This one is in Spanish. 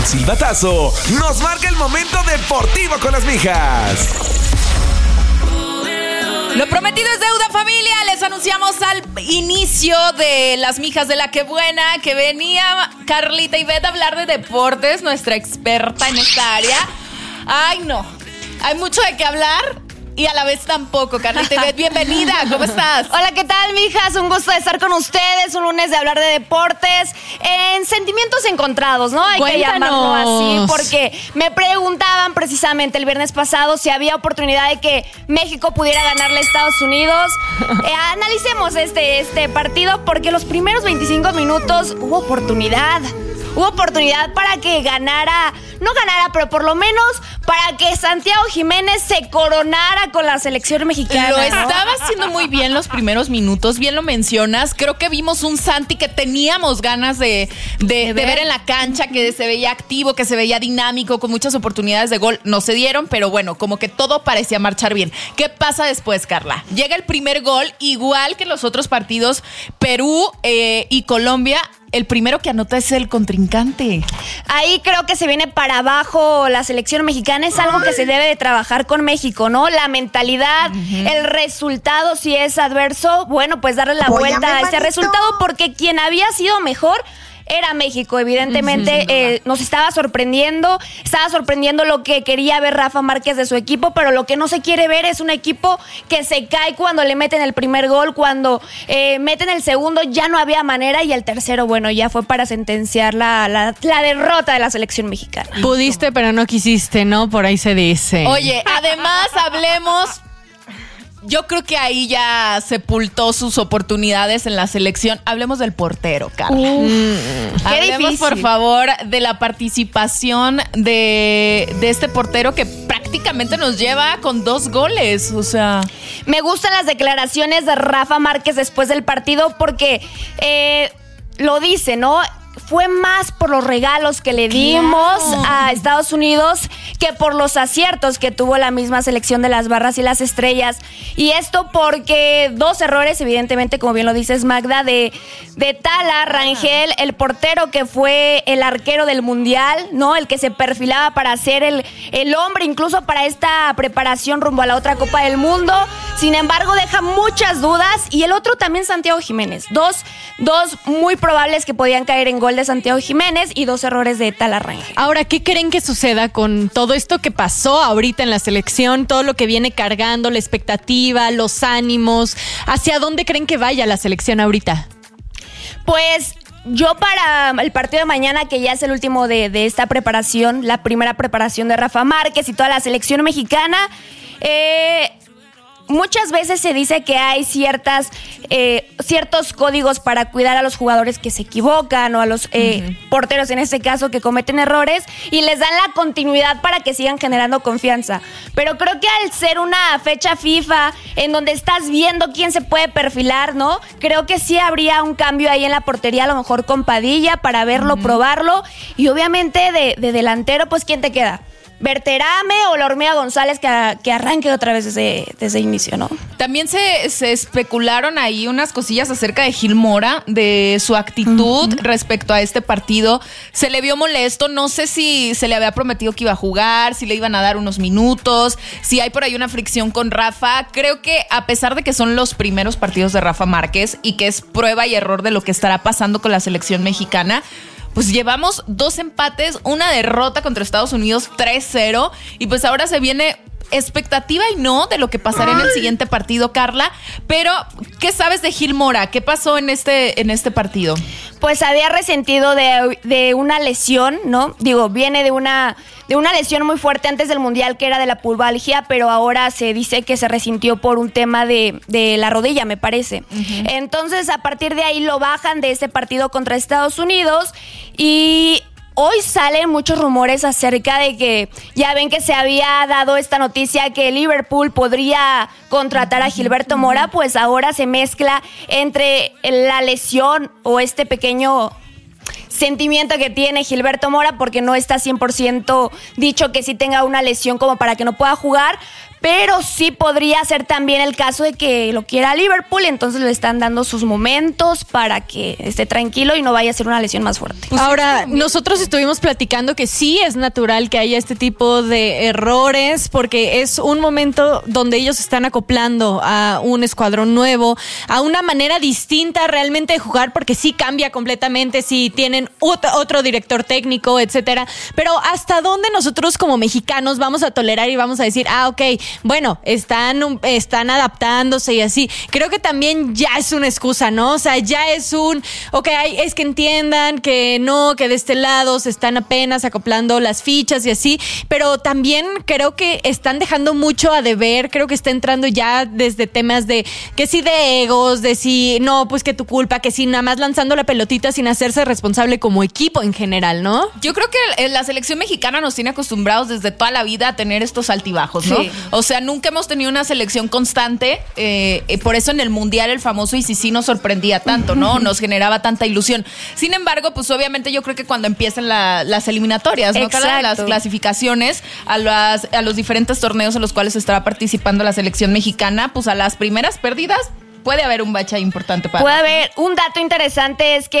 silbatazo, nos marca el momento deportivo con las mijas. Lo prometido es deuda, familia. Les anunciamos al inicio de Las Mijas de la Que Buena que venía Carlita Ivette a hablar de deportes, nuestra experta en esta área. Ay, no. Hay mucho de qué hablar y a la vez tampoco. Carlita Ivette, bienvenida. ¿Cómo estás? Hola, ¿qué tal, mijas? Un gusto de estar con ustedes. Un lunes de hablar de deportes en sentimientos encontrados, ¿no? Hay que llamarlo así, porque me preguntaban precisamente el viernes pasado si había oportunidad de que México pudiera ganarle a Estados Unidos. Analicemos este partido, porque los primeros 25 minutos hubo oportunidad. Hubo oportunidad para que no ganara, pero por lo menos para que Santiago Jiménez se coronara con la selección mexicana. Lo estaba haciendo muy bien los primeros minutos, bien lo mencionas. Creo que vimos un Santi que teníamos ganas de ver en la cancha, que se veía activo, que se veía dinámico, con muchas oportunidades de gol. No se dieron, pero bueno, como que todo parecía marchar bien. ¿Qué pasa después, Carla? Llega el primer gol, igual que en los otros partidos, Perú y Colombia. El primero que anota es el contrincante. Ahí creo que se viene para abajo la selección mexicana. Es algo que se debe de trabajar con México, ¿no? La mentalidad, el resultado, si es adverso, bueno, pues darle la vuelta a ese resultado, porque quien había sido mejor era México. Evidentemente nos estaba sorprendiendo lo que quería ver Rafa Márquez de su equipo, pero lo que no se quiere ver es un equipo que se cae cuando le meten el primer gol, cuando meten el segundo ya no había manera, y el tercero, bueno, ya fue para sentenciar la derrota de la selección mexicana. Pudiste, pero no quisiste, ¿no? Por ahí se dice. Oye, además hablemos... Yo creo que ahí ya sepultó sus oportunidades en la selección. Hablemos del portero, Carla. Hablemos, por favor, de la participación de este portero que prácticamente nos lleva con 2 goles. O sea, me gustan las declaraciones de Rafa Márquez después del partido, porque lo dice, ¿no? Fue más por los regalos que le dimos a Estados Unidos que por los aciertos que tuvo la misma selección de las barras y las estrellas. Y esto porque 2 errores, evidentemente, como bien lo dices, Magda, de Tala Rangel, el portero que fue el arquero del Mundial, ¿no? El que se perfilaba para ser el hombre, incluso para esta preparación rumbo a la otra Copa del Mundo. Sin embargo, deja muchas dudas. Y el otro también, Santiago Jiménez. Dos muy probables que podían caer en gol de Santiago Jiménez y 2 errores de Tala Rangel. Ahora, ¿qué creen que suceda con todo esto que pasó ahorita en la selección? Todo lo que viene cargando, la expectativa, los ánimos. ¿Hacia dónde creen que vaya la selección ahorita? Pues yo, para el partido de mañana, que ya es el último de esta preparación, la primera preparación de Rafa Márquez y toda la selección mexicana, muchas veces se dice que hay ciertos códigos para cuidar a los jugadores que se equivocan, o a los porteros, en este caso, que cometen errores, y les dan la continuidad para que sigan generando confianza. Pero creo que al ser una fecha FIFA en donde estás viendo quién se puede perfilar, ¿no? Creo que sí habría un cambio ahí en la portería, a lo mejor con Padilla, para verlo, probarlo. Y obviamente de delantero, pues, ¿quién te queda? Berterame o la Hormiga González, que arranque otra vez desde inicio, ¿no? También se especularon ahí unas cosillas acerca de Gil Mora, de su actitud respecto a este partido. Se le vio molesto, no sé si se le había prometido que iba a jugar, si le iban a dar unos minutos, si hay por ahí una fricción con Rafa. Creo que, a pesar de que son los primeros partidos de Rafa Márquez y que es prueba y error de lo que estará pasando con la selección mexicana, pues llevamos 2 empates, una derrota contra Estados Unidos 3-0, y pues ahora se viene expectativa y no de lo que pasará en el siguiente partido, Carla. Pero, ¿qué sabes de Gil Mora? ¿Qué pasó en este partido? Pues había resentido de una lesión, ¿no? Digo, viene de una lesión muy fuerte antes del Mundial, que era de la pubalgia, pero ahora se dice que se resintió por un tema de la rodilla, me parece. Entonces, a partir de ahí lo bajan de este partido contra Estados Unidos, y hoy salen muchos rumores acerca de que, ya ven que se había dado esta noticia que Liverpool podría contratar a Gilberto Mora, pues ahora se mezcla entre la lesión o este pequeño sentimiento que tiene Gilberto Mora, porque no está 100% dicho que sí tenga una lesión como para que no pueda jugar, pero sí podría ser también el caso de que lo quiera Liverpool, entonces le están dando sus momentos para que esté tranquilo y no vaya a ser una lesión más fuerte. Pues ahora, nosotros estuvimos platicando que sí es natural que haya este tipo de errores porque es un momento donde ellos están acoplando a un escuadrón nuevo, a una manera distinta realmente de jugar, porque sí cambia completamente si tienen otro director técnico, etcétera. Pero ¿hasta dónde nosotros como mexicanos vamos a tolerar y vamos a decir, ok, bueno, están adaptándose y así? Creo que también ya es una excusa, ¿no? O sea, ya es es que entiendan que no, que de este lado se están apenas acoplando las fichas y así, pero también creo que están dejando mucho a deber, creo que está entrando ya desde temas de que si de egos, de si no, pues que tu culpa, que si nada más lanzando la pelotita sin hacerse responsable como equipo en general, ¿no? Yo creo que la selección mexicana nos tiene acostumbrados desde toda la vida a tener estos altibajos, ¿no? Sí. O sea, nunca hemos tenido una selección constante, por eso en el Mundial el famoso y sí nos sorprendía tanto, ¿no? Nos generaba tanta ilusión. Sin embargo, pues obviamente yo creo que cuando empiezan las eliminatorias, ¿no? Cada las clasificaciones a los diferentes torneos en los cuales estará participando la selección mexicana, pues a las primeras pérdidas puede haber un bache importante para... Puede haber un dato interesante, es que